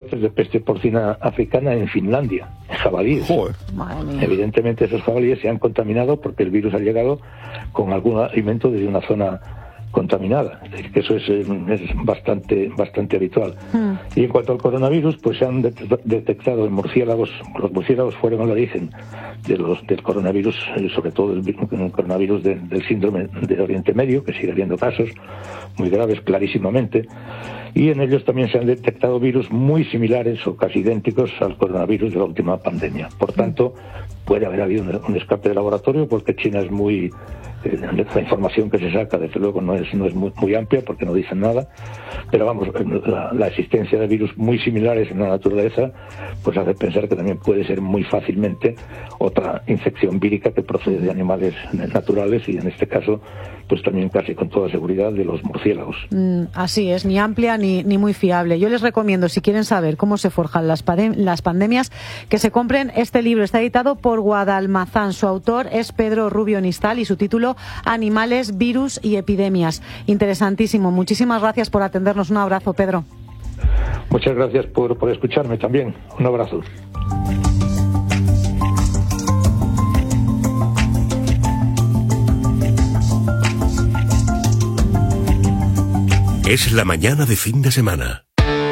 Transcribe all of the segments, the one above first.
brotes de peste porcina africana en Finlandia, en jabalíes. Joder. Evidentemente esos jabalíes se han contaminado porque el virus ha llegado con algún alimento desde una zona contaminada. Es decir, que eso es bastante habitual. Y en cuanto al coronavirus, pues se han detectado en murciélagos. Los murciélagos fueron el origen del coronavirus, sobre todo el coronavirus del síndrome de Oriente Medio, que sigue habiendo casos muy graves clarísimamente, y en ellos también se han detectado virus muy similares o casi idénticos al coronavirus de la última pandemia. Por tanto, puede haber habido un escape de laboratorio, porque China es muy... la información que se saca, desde luego, no es muy amplia, porque no dicen nada, pero vamos, la existencia de virus muy similares en la naturaleza pues hace pensar que también puede ser muy fácilmente otra infección vírica que procede de animales naturales, y en este caso pues también casi con toda seguridad de los murciélagos. Así es, ni amplia ni muy fiable. Yo les recomiendo, si quieren saber cómo se forjan las pandemias, que se compren este libro. Está editado por Guadalmazán. Su autor es Pedro Rubio Nistal y su título: Animales, virus y epidemias. Interesantísimo. Muchísimas gracias por atendernos. Un abrazo, Pedro. Muchas gracias por escucharme también. Un abrazo. Es la mañana de fin de semana.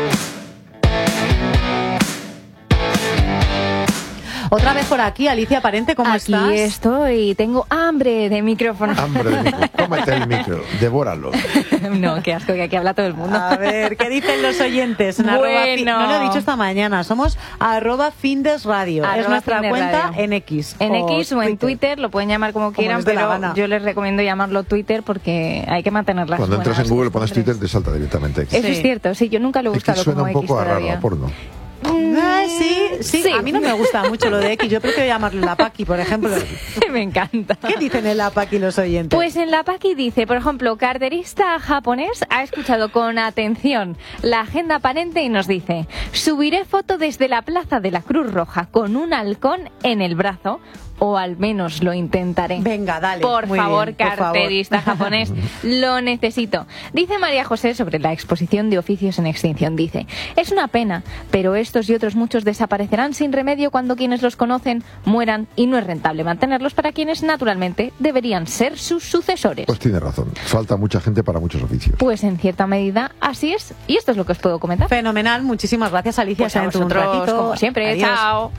Otra vez por aquí, Alicia Parente, ¿cómo estás? Aquí estoy, tengo hambre de micrófono. Hambre de micro, cómete el micro, devóralo. No, qué asco, que aquí habla todo el mundo. A ver, ¿qué dicen los oyentes? Bueno. No lo he dicho esta mañana, somos @Findesradio. Es nuestra cuenta en X. En X o en Twitter, lo pueden llamar como quieran, pero yo les recomiendo llamarlo Twitter porque hay que mantener las Cuando entras en Google, pones costumbres. Twitter, te salta directamente X. Eso es cierto, sí, yo nunca lo he buscado X suena como un poco X a raro, todavía. a porno. Sí, a mí no me gusta mucho lo de X. Yo prefiero llamarlo la Paqui, por ejemplo. Me encanta. ¿Qué dicen en la Paqui los oyentes? Pues en la Paqui dice, por ejemplo, carterista japonés ha escuchado con atención la agenda aparente y nos dice: subiré foto desde la plaza de la Cruz Roja con un halcón en el brazo, o al menos lo intentaré. Venga, dale. Por Muy favor, bien, por carterista favor. japonés, lo necesito. Dice María José sobre la exposición de oficios en extinción, dice: es una pena, pero estos y otros muchos desaparecerán sin remedio cuando quienes los conocen mueran, y no es rentable mantenerlos para quienes naturalmente deberían ser sus sucesores. Pues tiene razón, falta mucha gente para muchos oficios. Pues en cierta medida así es, y esto es lo que os puedo comentar. Fenomenal, muchísimas gracias, Alicia. Pues a vosotros, como siempre. Adiós. Chao.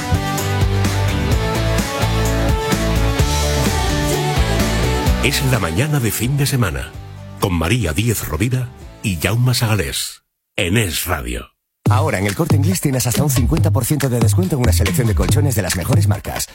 Es la mañana de fin de semana, con María Díez Rovira y Jaume Sagalés, en Es Radio. Ahora en el Corte Inglés tienes hasta un 50% de descuento en una selección de colchones de las mejores marcas.